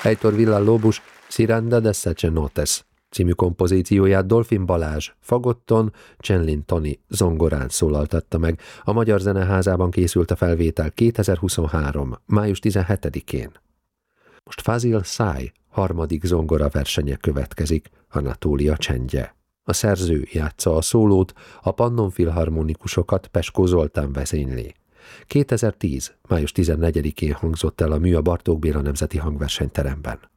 Heitor Villa-Lobos Ciranda de Sacenotes című kompozícióját Dolfin Balázs fagotton, Csenlin Toni zongorán szólaltatta meg. A Magyar Zeneházában készült a felvétel 2023. május 17-én. Most Fazil Say harmadik zongora versenye következik, Anatólia csendje. A szerző játsza a szólót, a Pannon filharmonikusokat Peskó Zoltán vezényli. 2010. május 14-én hangzott el a mű a Bartók Béla Nemzeti Hangversenyteremben.